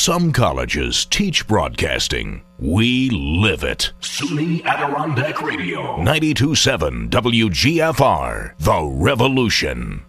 Some colleges teach broadcasting. We live it. SUNY Adirondack Radio. 92.7 WGFR. The Revolution.